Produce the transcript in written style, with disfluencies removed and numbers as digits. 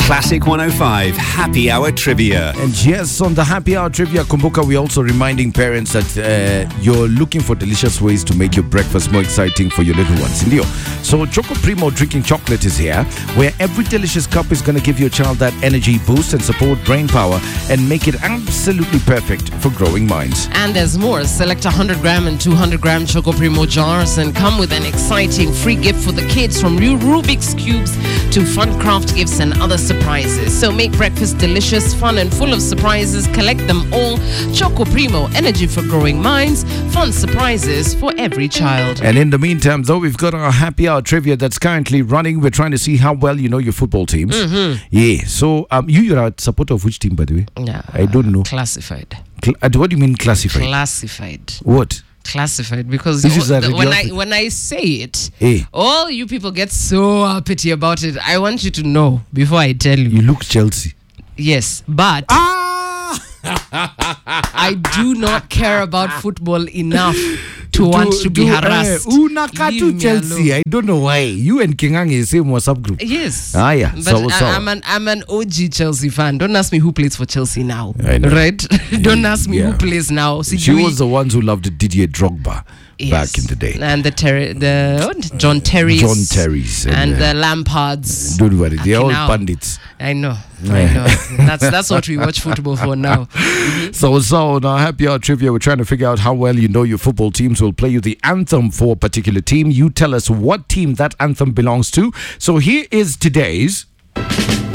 Classic 105 Happy Hour Trivia. And yes, on the Happy Hour Trivia, Kumbuka, we're also reminding parents that you're looking for delicious ways to make your breakfast more exciting for your little ones. Indio. So Choco Primo Drinking Chocolate is here, where every delicious cup is going to give your child that energy boost and support brain power and make it absolutely perfect for growing minds. And there's more. Select 100 gram and 200 gram Choco Primo jars and come with an exciting free gift for the kids, from Rubik's Cubes to fun craft gifts and other surprises. So make breakfast delicious, fun and full of surprises. Collect them all. Choco Primo, energy for growing minds, fun surprises for every child. And in the meantime, though, we've got our Happy Hour Trivia that's currently running. We're trying to see how well you know your football teams. Yeah. So you're a supporter of which team, by the way? Yeah, I don't know. Classified. What do you mean classified? Classified. What? Classified, because when I say it, all you people get so uppity about it. I want you to know before I tell you. You look Chelsea. Yes, but I do not care about football enough to want to be harassed. Unakatu Chelsea. I don't know why. You and Kingangi is same WhatsApp group. Yes. Yeah. But I'm an OG Chelsea fan. Don't ask me who plays for Chelsea now. I know. Right? Don't ask me who plays now. She was the ones who loved Didier Drogba back in the day. And the John Terrys. John Terrys. And the Lampards. Don't worry. They're all bandits. I know. That's what we watch football for now. So on our Happy Hour Trivia, we're trying to figure out how well you know your football teams. We'll play you the anthem for a particular team. You tell us what team that anthem belongs to. So here is today's